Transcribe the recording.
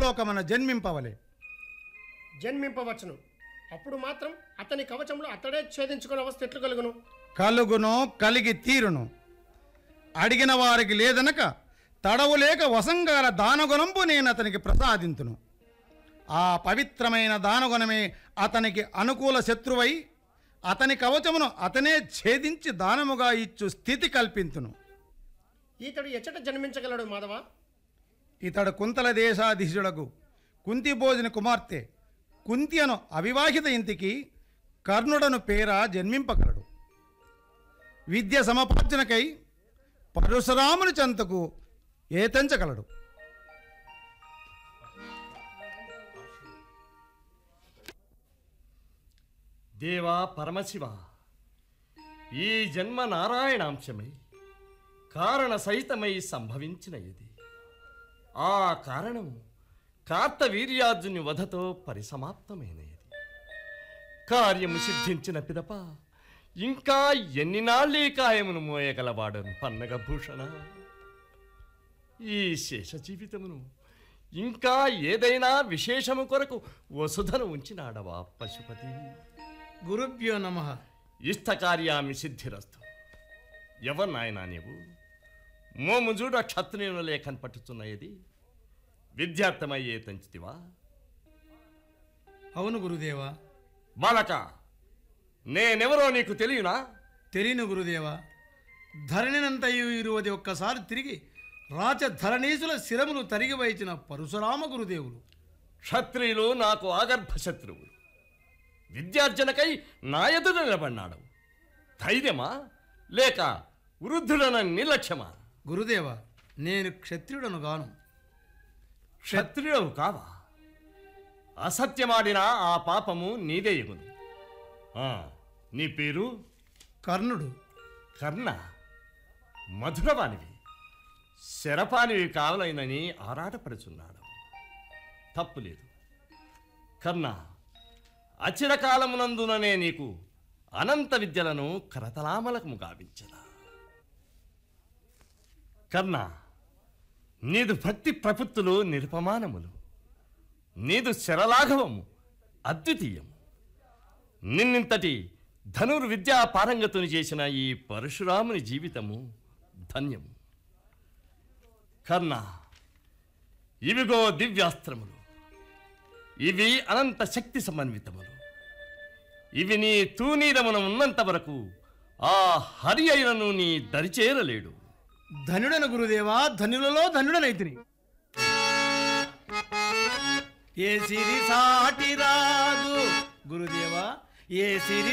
భూలోకమున జన్మింపవలే. జన్మింపవచ్చును. అప్పుడు మాత్రం అతని కవచంలో అతడే ఛేదించుకునే అవస్థ ఎట్లు కలుగును? కలుగును, కలిగి తీరును. అడిగిన వారికి లేదనక తడవులేక వసంగాల దానగుణంపు నేను అతనికి ప్రసాదింతును. ఆ పవిత్రమైన దానగుణమే అతనికి అనుకూల శత్రువై అతని కవచమును అతనే ఛేదించి దానముగా ఇచ్చు స్థితి కల్పింతును. ఇతడు ఎచ్చట జన్మించగలడు మాధవ? ఇతడు కుంతల దేశాధీశుడకు కుంతిభోజుని కుమార్తె కుంతి అను అవివాహిత ఇంటికి కర్ణుడను పేర జన్మింపగలడు. విద్య సమపార్జనకై పరశురాముని చెంతకు ఏతంచగలడు. దేవా పరమశివ, ఈ జన్మ నారాయణాంశమై కారణ సహితమై సంభవించిన ఇది. ఆ కారణము కార్తవీర్యార్జుని వధతో పరిసమాప్తమైనది. కార్యము సిద్ధించిన పిదప ఇంకా ఎన్ని నాళ్ళీ కాయమును మోయగలవాడను పన్నగ భూషణ. ఈ శేష జీవితమును ఇంకా ఏదైనా విశేషము కొరకు వసుధను ఉంచినాడవా పశుపతి? గురుభ్యో నమః. ఇష్టకార్యామి సిద్ధిరస్తు. ఎవరు నాయనా నీవు? మోముజూడ క్షత్రియుల లేఖను పట్టుచున్నది. విద్యార్థమయ్యే తంచితివా? అవును గురుదేవా. బాలక, నేనెవరో నీకు తెలియనా? తెలియను గురుదేవా. ధరణినంతయు 21 తిరిగి రాచధరణీసుల శిరములు తరిగి వైచిన పరశురామ గురుదేవులు. క్షత్రియులు నాకు ఆగర్భ శత్రువులు. విద్యార్జనకై నా ఎదుట నిలబడినాడు. ధైర్యమా లేక వృద్ధుడన నిర్లక్ష్యమా? గురుదేవా, నేను క్షత్రియుడను గాను. క్షత్రియుడు కావా? అసత్యమాడిన ఆ పాపము నీదే ఎగును. నీ పేరు? కర్ణుడు. కర్ణ, మధురవానివి, శరపానివి కావాలనని ఆరాటపడుచున్నాడు. తప్పులేదు. కర్ణ, అచిరకాలమునందుననే నీకు అనంత విద్యలను కరతలామలకము గావించదా. కర్ణ, నీదు భక్తి ప్రపత్తులు నిరుపమానములు. నీదు శరలాఘవము అద్వితీయము. నిన్నింతటి ధనుర్విద్యా పారంగతుని చేసిన ఈ పరశురాముని జీవితము ధన్యము. కర్ణ, ఇవిగో దివ్యాస్త్రములు. ఇవి అనంత శక్తి సమన్వితములు. ఇవి నీ తూనీరమున ఉన్నంత వరకు ఆ హరి అయినను నీ దరిచేరలేడు. ధనుడను గురుదేవా, ధనులలో ధనుడనైతిని. ఏ సిరి సాటి రాదు గురుదేవా, ఏ సిరి